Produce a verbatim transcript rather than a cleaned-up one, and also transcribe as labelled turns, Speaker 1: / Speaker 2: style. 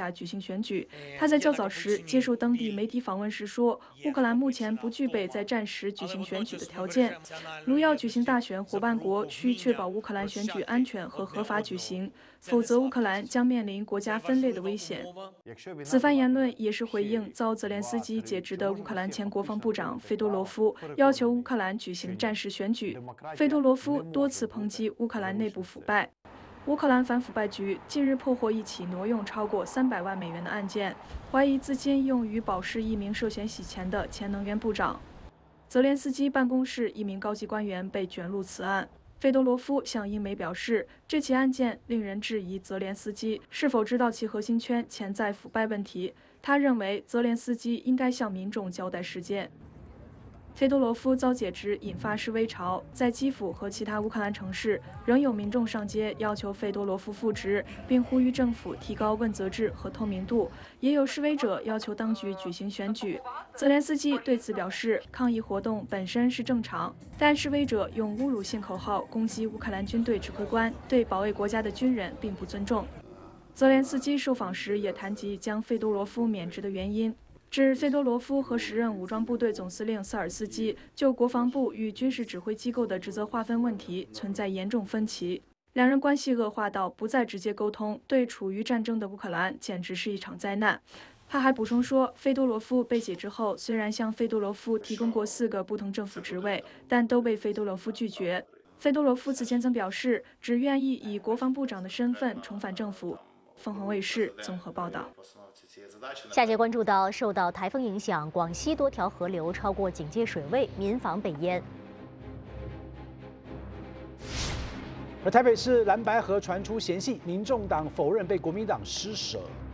Speaker 1: 法举行选举。他在较早时接受当地媒体访问时说，乌克兰目前不具备在战时举行选举的条件。如要举行大选，伙伴国需确保乌克兰选举安全和合法举行，否则乌克兰将面临国家分裂的危险。此番言论也是回应遭泽连斯基解职的乌克兰前国防部长费多罗夫要求乌克兰举行战时选举。费多罗夫多次抨击乌克兰内部腐败。乌克兰反腐败局近日破获一起挪用超过三百万美元的案件，怀疑资金用于保释一名涉嫌洗钱的前能源部长。泽连斯基办公室一名高级官员被卷入此案。费多罗夫向英媒表示，这起案件令人质疑泽连斯基是否知道其核心圈潜在腐败问题。他认为泽连斯基应该向民众交代事件。费多罗夫遭解职引发示威潮，在基辅和其他乌克兰城市，仍有民众上街要求费多罗夫复职，并呼吁政府提高问责制和透明度。也有示威者要求当局举行选举。泽连斯基对此表示，抗议活动本身是正常，但示威者用侮辱性口号攻击乌克兰军队指挥官，对保卫国家的军人并不尊重。泽连斯基受访时也谈及将费多罗夫免职的原因。指费多罗夫和时任武装部队总司令萨尔斯基就国防部与军事指挥机构的职责划分问题存在严重分歧，两人关系恶化到不再直接沟通，对处于战争的乌克兰简直是一场灾难。他还补充说，费多罗夫被解职后，虽然向费多罗夫提供过四个不同政府职位，但都被费多罗夫拒绝。费多罗夫此前曾表示，只愿意以国防部长的身份重返政府。凤凰卫视综合报道。
Speaker 2: 下节关注到，受到台风影响，广西多条河流超过警戒水位，民房被淹。
Speaker 3: 而台北市蓝白河传出嫌隙，民众党否认被国民党施舍。